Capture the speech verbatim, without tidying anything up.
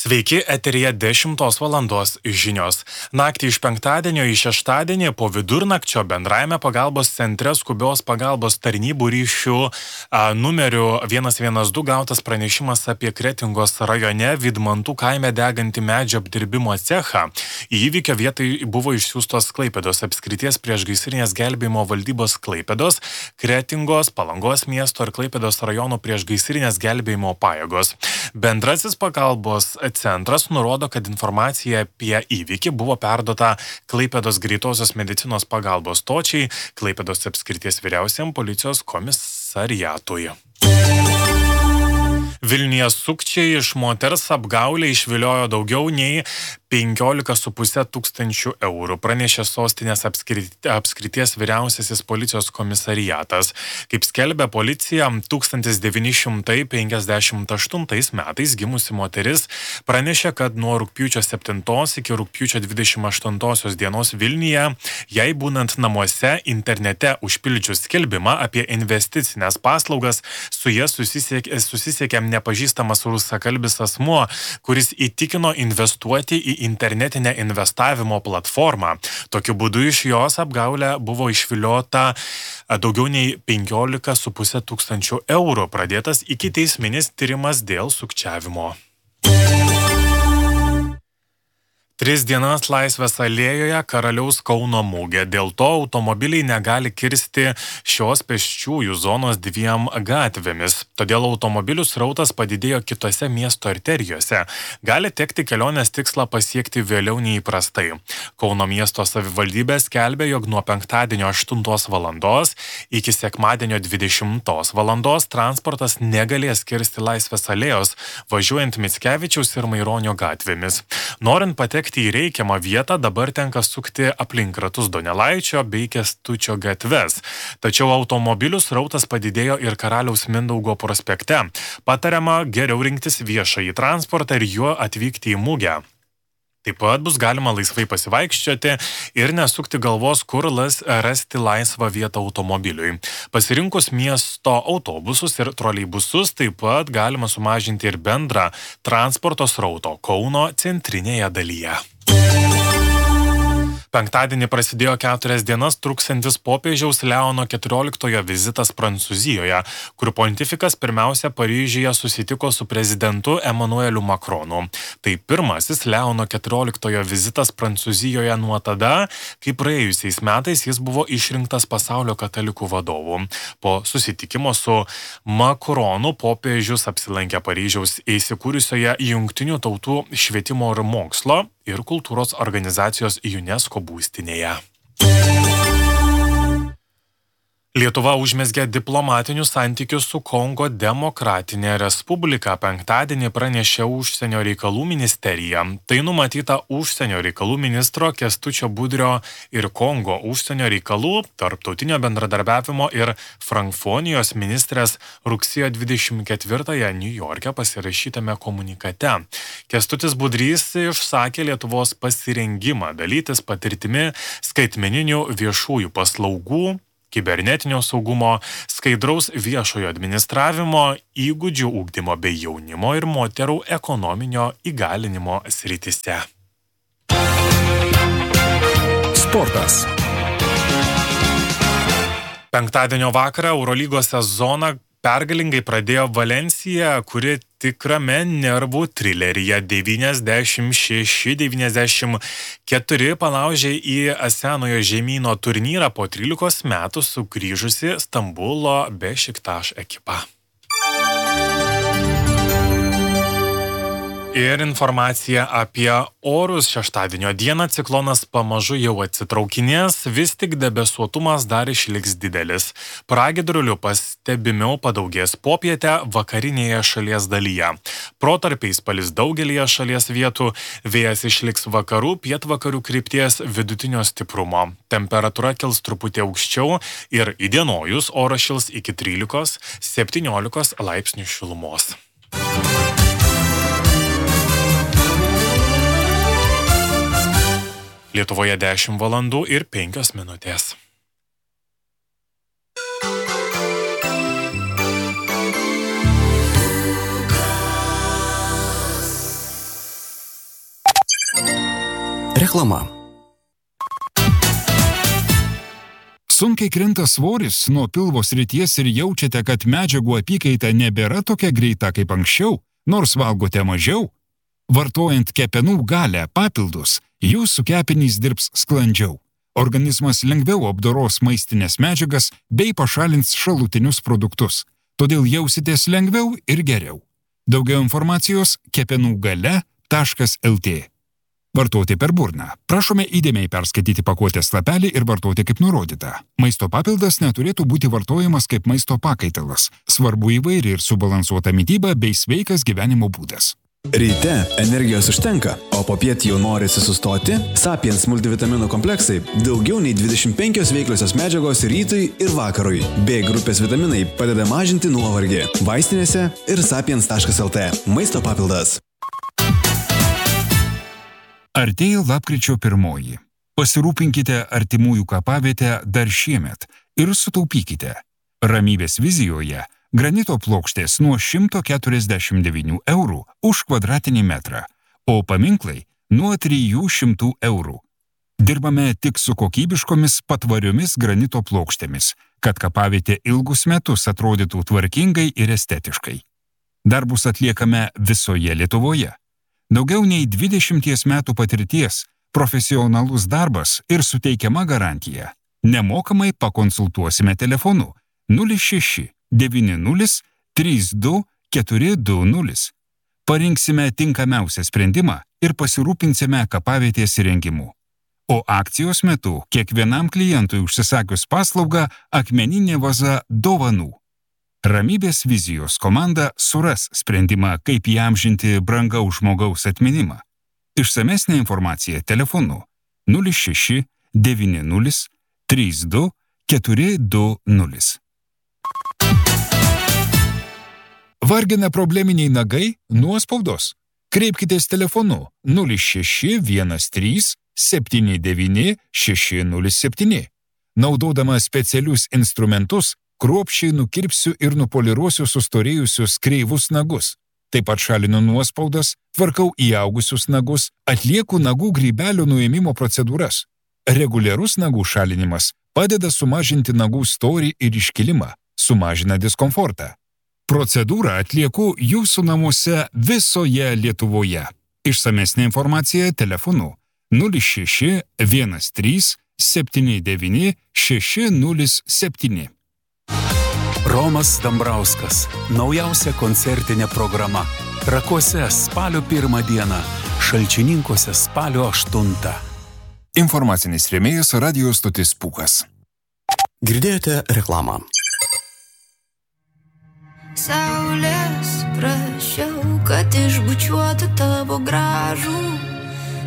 Sveiki, eteryje dešimtos valandos žinios. Naktį iš penktadienio į šeštadienį po vidurnakčio bendrajame pagalbos centre skubios pagalbos tarnybų ryšių a, numeriu vienas vienas du gautas pranešimas apie Kretingos rajone Vidmantų kaime degantį medžio apdirbimo cechą. Į įvykio vietai buvo išsiųstos Klaipėdos apskrities priešgaisrinės gelbėjimo valdybos Klaipėdos, Kretingos, Palangos miesto ir Klaipėdos rajono priešgaisrinės gelbėjimo pajėgos. Bendrasis pagalbos centras nurodo, kad informacija apie įvykį buvo perduota Klaipėdos greitosios medicinos pagalbos stočiai, Klaipėdos apskrities vyriausiam policijos komisariatui. Vilniuje sukčiai iš moters apgaulę išviliojo daugiau nei penkiolika su puse tūkstančių eurų, pranešė sostinės apskrities vyriausiasis policijos komisariatas. Kaip skelbia policija, tūkstantis devyni šimtai penkiasdešimt aštuntais metais gimusi moteris pranešė, kad nuo rugpjūčio septintos iki rugpjūčio dvidešimt aštuntosios dienos Vilniuje, jai būnant namuose internete užpildžius skelbimą apie investicinės paslaugas, su jie susisiekė, susisiekė nepažįstamas rusakalbis asmuo, kuris įtikino investuoti į internetinę investavimo platformą. Tokiu būdu iš jos apgaulę buvo išviliota daugiau nei penkiolika su puse tūkstančių eurų. Pradėtas ikiteisminis tyrimas dėl sukčiavimo. Tris dienas Laisvės alėjoje karaliaus Kauno mugė. Dėl to automobiliai negali kirsti šios pėsčiųjų zonos dviem gatvėmis. Todėl automobilių srautas padidėjo kitose miesto arterijose. Gali tekti kelionės tikslą pasiekti vėliau nei įprastai. Kauno miesto savivaldybė skelbė, jog nuo penktadienio aštuntos valandos iki sekmadienio dvidešimtos valandos transportas negalės kirsti Laisvės alėjos, važiuojant Mickevičiaus ir Maironio gatvėmis. Norint patekti į reikiamą vietą, dabar tenka sukti aplink ratus Donelaičio bei Kęstučio gatves. Tačiau automobilių srautas padidėjo ir Karaliaus Mindaugo prospekte. Patariama geriau rinktis viešąjį transportą ir juo atvykti į mugę. Taip pat bus galima laisvai pasivaikščioti ir nesukti galvos, kur rasti laisvą vietą automobiliui. Pasirinkus miesto autobusus ir troleibusus, taip pat galima sumažinti ir bendrą transporto srauto Kauno centrinėje dalyje. Penktadienį prasidėjo keturias dienas truksiantis popiežiaus Leono keturioliktojo vizitas Prancūzijoje, kur pontifikas pirmiausia Paryžiuje susitiko su prezidentu Emanueliu Macronu. Tai pirmasis Leono keturioliktojo vizitas Prancūzijoje nuo tada, kai praėjusiais metais jis buvo išrinktas pasaulio katalikų vadovu. Po susitikimo su Macronu popiežius apsilankė Paryžiaus įsikūrusioje Jungtinių tautų švietimo ir mokslo ir kultūros organizacijos UNESCO būstinėje. Lietuva užmezgė diplomatinius santykius su Kongo Demokratinė Respublika. Penktadienį pranešė užsienio reikalų ministerija. Tai numatyta užsienio reikalų ministro Kęstučio Budrio ir Kongo užsienio reikalų, tarptautinio bendradarbiavimo ir frankfonijos ministrės rugsėjo dvidešimt ketvirtąją Niujorke pasirašytame komunikate. Kęstutis Budrys išsakė Lietuvos pasirengimą dalytis patirtimi skaitmeninių viešųjų paslaugų, kibernetinio saugumo, skaidraus viešojo administravimo, įgūdžių ugdymo bei jaunimo ir moterų ekonominio įgalinimo srityse. Sportas. Penktadienio vakarą Eurolygos sezoną pergalingai pradėjo Valensija, kuri tikrame nervų trileryje devyniasdešimt šeši devyniasdešimt keturi palaužė į Senojo žemyno turnyrą po trylikos metų sugrįžusi Stambulo Bešiktaš ekipą. Ir informacija apie orus. Šeštadienio dieną ciklonas pamažu jau atsitraukinės, vis tik debesuotumas dar išliks didelis. Pragiedrulių pastebimiau padaugės popietę vakarinėje šalies dalyje. Protarpiais palis daugelyje šalies vietų, vėjas išliks vakarų, pietvakarių krypties vidutinio stiprumo. Temperatūra kils truputį aukščiau ir įdienojus oras šils iki trylikos septyniolikos laipsnių šilumos. Lietuvoje dešimt valandų ir penkios minutės. Reklama. Sunkiai krinta svoris nuo pilvo srities ir jaučiate, kad medžiagų apykaita nebėra tokia greita kaip anksčiau, nors valgote mažiau? Vartojant kepenų galę papildus, jūsų kepenys dirbs sklandžiau. Organizmas lengviau apdoros maistinės medžiagas bei pašalins šalutinius produktus. Todėl jausitės lengviau ir geriau. Daugiau informacijos kepenų galia taškas lt. Vartoti per burną. Prašome įdėmiai perskaityti pakuotės lapelį ir vartoti kaip nurodyta. Maisto papildas neturėtų būti vartojamas kaip maisto pakaitalas. Svarbu įvairi ir subalansuota mityba bei sveikas gyvenimo būdas. Ryte energijos užtenka, o popiet jau norisi sustoti? Sapiens multivitaminų kompleksai – daugiau nei dvidešimt penkios veikliosios medžiagos rytui ir vakarui. B grupės vitaminai padeda mažinti nuovargį. Vaistinėse ir sapiens taškas lt. Maisto papildas. Artėja lapkričio pirmoji. Pasirūpinkite artimųjų kapavietę dar šiemet ir sutaupykite. Ramybės vizijoje granito plokštės nuo šimto keturiasdešimt devynių eurų už kvadratinį metrą, o paminklai nuo trijų šimtų eurų. Dirbame tik su kokybiškomis patvariomis granito plokštėmis, kad kapavietė ilgus metus atrodytų tvarkingai ir estetiškai. Darbus atliekame visoje Lietuvoje. Daugiau nei dvidešimties metų patirties, profesionalus darbas ir suteikiama garantija. Nemokamai pakonsultuosime telefonu nulis šeši devyni nulis trys du keturi du nulis. Parinksime tinkamiausią sprendimą ir pasirūpinsime kapavietės įrengimu. O akcijos metu kiekvienam klientui užsisakius paslaugą akmeninė vaza dovanų. Ramybės vizijos komanda suras sprendimą, kaip įamžinti brangaus žmogaus atminimą. Išsamesnė informacija telefonu nulis šeši devyni nulis trys du keturi du nulis. Vargina probleminiai nagai, nuospaudos? Kreipkitės telefonu nulis šeši vienas trys septyni devyni šeši nulis septyni. Naudodama specialius instrumentus, kruopščiai nukirpsiu ir nupoliruosiu sustorėjusius kreivus nagus. Taip pat šalinu nuospaudas, tvarkau įaugusius nagus, atlieku nagų grybelio nuėmimo procedūras. Reguliarus nagų šalinimas padeda sumažinti nagų storį ir iškilimą, sumažina diskomfortą. Procedūrą atlieku jūsų namuose visoje Lietuvoje. Išsamesnė informacija telefonu nulis šeši vienas trys septyni devyni šeši nulis septyni. Romas Dambrauskas. Naujausia koncertinė programa. Trakuose spalio pirmą dieną, Šalčininkuose spalio aštuntą. Informacinis rėmėjas radio stotis Pūkas. Girdėjote reklamą. Saulės prašiau, kad išbučiuotų tavo gražų